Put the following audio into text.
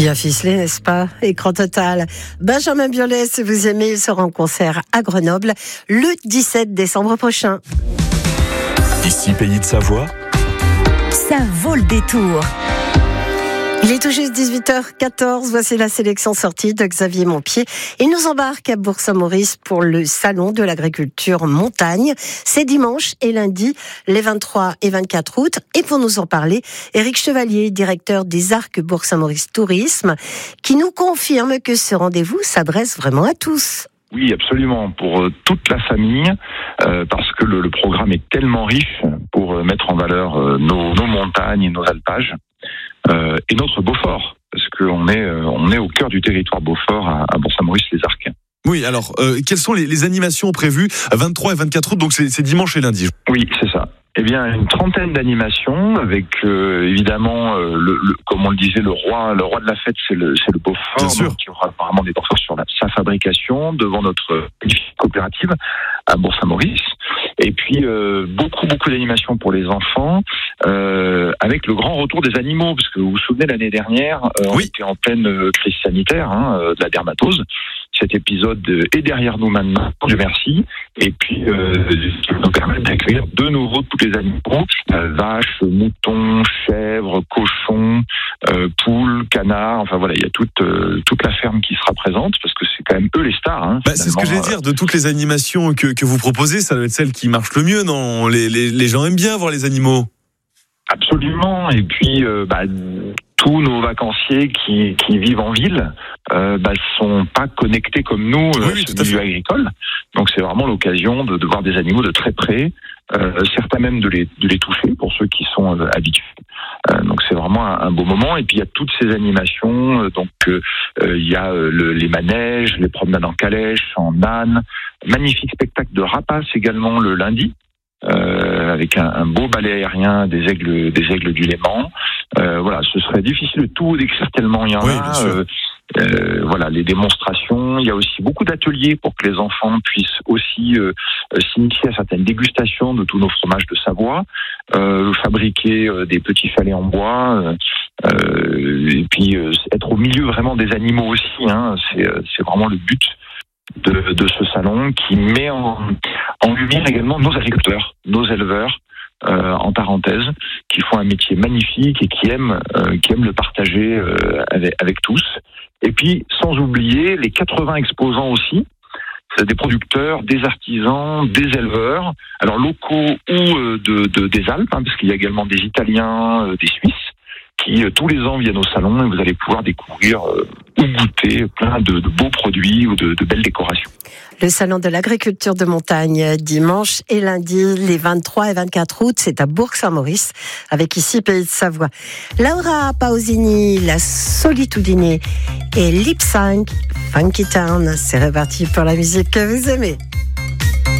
Bien ficelé, n'est-ce pas? Écran total. Benjamin Biolay, si vous aimez, il sera en concert à Grenoble le 17 décembre prochain. Ici, Pays de Savoie. Ça vaut le détour. Il est tout juste 18h14, voici la sélection sortie de Xavier Montpied. Il nous embarque à Bourg-Saint-Maurice pour le salon de l'agriculture montagne. C'est dimanche et lundi, les 23 et 24 août. Et pour nous en parler, Éric Chevalier, directeur des Arcs Bourg-Saint-Maurice Tourisme, qui nous confirme que ce rendez-vous s'adresse vraiment à tous. Oui, absolument, pour toute la famille, parce que le programme est tellement riche pour mettre en valeur nos montagnes et nos alpages. Et notre Beaufort, parce qu'on est au cœur du territoire Beaufort à Bourg-Saint-Maurice-les-Arcs. Oui, alors, quelles sont les animations prévues à 23 et 24 août, donc c'est dimanche et lundi? Oui, c'est ça. Eh bien, une trentaine d'animations avec évidemment comme on le disait, le roi de la fête, c'est le Beaufort. Bien sûr. Donc, il y aura apparemment des Beauforts sur sa fabrication devant notre coopérative à Bourg-Saint-Maurice. Et puis beaucoup d'animations pour les enfants avec le grand retour des animaux, parce que vous vous souvenez, l'année dernière, on était en pleine crise sanitaire de la dermatose. Cet épisode est derrière nous maintenant, Dieu merci, et puis qui nous permet d'accueillir de nouveau tous les animaux, vaches, moutons, chèvres, cochons, poules, canards, enfin voilà, il y a toute la ferme qui sera présente, parce que c'est quand même eux les stars. C'est ce que j'allais dire, de toutes les animations que vous proposez, ça doit être celle qui marche le mieux, non? Les gens aiment bien voir les animaux. Absolument, et puis tous nos vacanciers qui vivent en ville sont pas connectés comme nous au milieu agricole. Donc c'est vraiment l'occasion de voir des animaux de très près, certains même de les toucher pour ceux qui sont habitués. Donc c'est vraiment un beau moment. Et puis il y a toutes ces animations. Il y a les manèges, les promenades en calèche, en âne, magnifique spectacle de rapaces également le lundi. Avec un beau ballet aérien des aigles du Léman. Voilà, ce serait difficile de tout décrire tellement il y en a. Voilà, les démonstrations. Il y a aussi beaucoup d'ateliers pour que les enfants puissent aussi s'initier à certaines dégustations de tous nos fromages de Savoie, fabriquer des petits chalets en bois, et puis être au milieu vraiment des animaux aussi. C'est vraiment le but de ce salon qui met en lumière également nos agriculteurs, nos éleveurs, en parenthèse, qui font un métier magnifique et qui aiment le partager avec tous. Et puis, sans oublier les 80 exposants aussi, c'est des producteurs, des artisans, des éleveurs, alors locaux ou des Alpes, parce qu'il y a également des Italiens, des Suisses, qui tous les ans viennent au salon, et vous allez pouvoir découvrir ou goûter plein de beaux produits ou de belles décorations. Le salon de l'agriculture de montagne, dimanche et lundi, les 23 et 24 août, c'est à Bourg-Saint-Maurice, avec ici Pays de Savoie. Laura Pausini, La Solitudine et Lip Sync, Funky Town, c'est reparti pour la musique que vous aimez.